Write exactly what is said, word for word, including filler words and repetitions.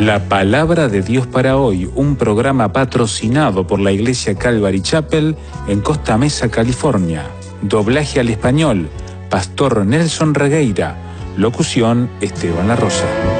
La Palabra de Dios para hoy, un programa patrocinado por la Iglesia Calvary Chapel en Costa Mesa, California. Doblaje al español, Pastor Nelson Regueira. Locución, Esteban La Rosa.